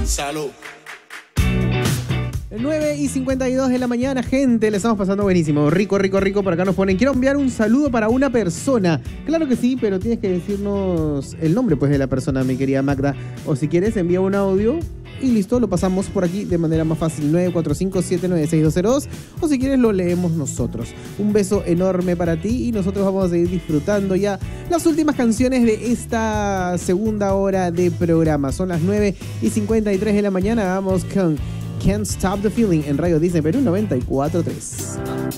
Salud. 9:52 de la mañana, gente, le estamos pasando buenísimo. Rico, rico, rico. Por acá nos ponen, quiero enviar un saludo para una persona. Claro que sí, pero tienes que decirnos el nombre pues de la persona, mi querida Magda. O si quieres, envía un audio y listo, lo pasamos por aquí de manera más fácil. 945-796-202. O si quieres, lo leemos nosotros. Un beso enorme para ti y nosotros vamos a seguir disfrutando ya las últimas canciones de esta segunda hora de programa. Son las 9:53 de la mañana. Vamos con Can't Stop the Feeling en Radio Disney Perú 94.3.